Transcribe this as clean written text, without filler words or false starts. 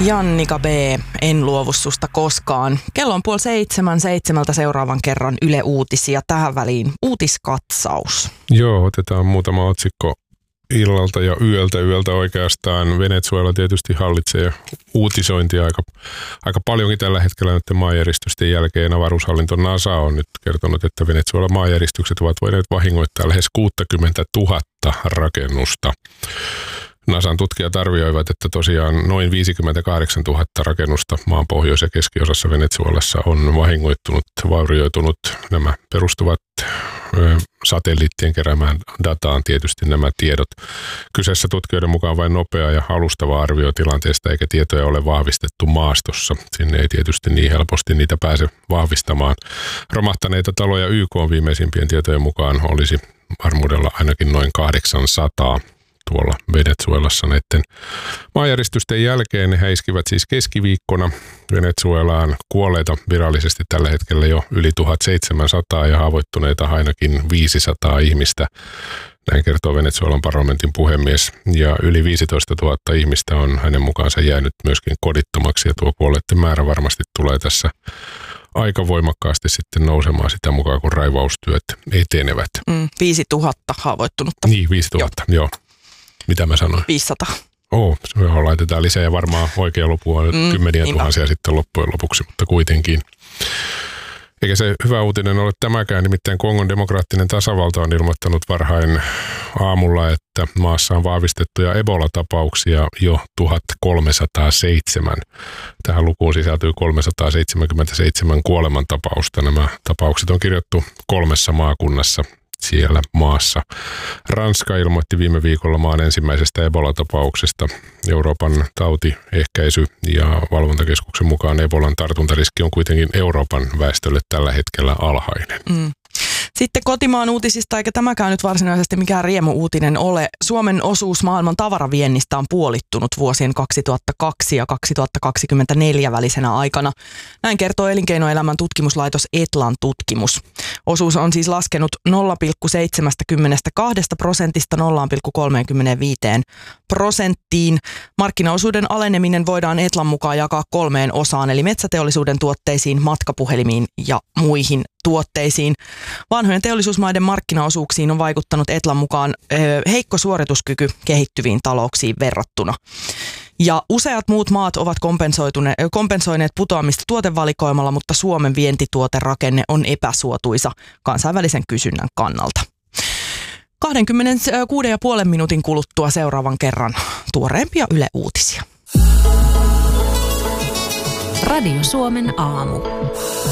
Jannika B. En luovu susta koskaan. Kello on 6:30 seuraavan kerran Yle Uutisia. Tähän väliin uutiskatsaus. Joo, otetaan muutama otsikko illalta ja yöltä oikeastaan. Venezuela tietysti hallitsee uutisointia aika paljonkin tällä hetkellä nyt maanjäristysten jälkeen. Avaruushallinto NASA on nyt kertonut, että Venezuelan maanjäristykset ovat voineet vahingoittaa lähes 60 000 rakennusta. NASAn tutkijat arvioivat, että tosiaan noin 58 000 rakennusta maan pohjois- ja keskiosassa Venezuelassa on vahingoittunut, vaurioitunut. Nämä perustuvat satelliittien keräämään dataan tietysti nämä tiedot. Kyseessä tutkijoiden mukaan vain nopea ja alustava arvio tilanteesta, eikä tietoja ole vahvistettu maastossa. Sinne ei tietysti niin helposti niitä pääse vahvistamaan. Romahtaneita taloja YK on viimeisimpien tietojen mukaan olisi varmuudella ainakin noin 800 tuolla Venezuelassa näiden maanjäristysten jälkeen. He iskivät siis keskiviikkona Venezuelaan. Kuolleita virallisesti tällä hetkellä jo yli 1700 ja haavoittuneita ainakin 500 ihmistä. Näin kertoo Venezuelan parlamentin puhemies. Ja yli 15 000 ihmistä on hänen mukaansa jäänyt myöskin kodittomaksi. Ja tuo kuolleiden määrä varmasti tulee tässä aika voimakkaasti sitten nousemaan sitä mukaan, kun raivaustyöt etenevät. 5000 haavoittunutta. Niin, 5000, joo. Mitä mä sanoin? 500. Laitetaan lisää ja varmaan oikea luku on kymmeniä tuhansia sitten loppujen lopuksi, mutta kuitenkin. Eikä se hyvä uutinen ole tämäkään, nimittäin Kongon demokraattinen tasavalta on ilmoittanut varhain aamulla, että maassa on vahvistettuja Ebola-tapauksia jo 1307. Tähän lukuun sisältyy 377 kuolemantapausta. Nämä tapaukset on kirjattu 3 maakunnassa siellä maassa. Ranska ilmoitti viime viikolla maan ensimmäisestä Ebola-tapauksesta. Euroopan tautiehkäisy- ja valvontakeskuksen mukaan Ebolan tartuntariski on kuitenkin Euroopan väestölle tällä hetkellä alhainen. Sitten kotimaan uutisista, eikä tämäkään nyt varsinaisesti mikään riemuuutinen ole. Suomen osuus maailman tavaraviennistä on puolittunut vuosien 2002 ja 2024 välisenä aikana. Näin kertoo elinkeinoelämän tutkimuslaitos Etlan tutkimus. Osuus on siis laskenut 0,72% 0,35%. Markkinaosuuden aleneminen voidaan Etlan mukaan jakaa 3 osaan, eli metsäteollisuuden tuotteisiin, matkapuhelimiin ja muihin tuotteisiin. Vanhojen teollisuusmaiden markkinaosuuksiin on vaikuttanut Etlan mukaan heikko suorituskyky kehittyviin talouksiin verrattuna. Ja useat muut maat ovat kompensoineet putoamista tuotevalikoimalla, mutta Suomen vientituoterakenne on epäsuotuisa kansainvälisen kysynnän kannalta. 26,5 minuutin kuluttua seuraavan kerran tuoreempia Yle Uutisia. Radio Suomen aamu.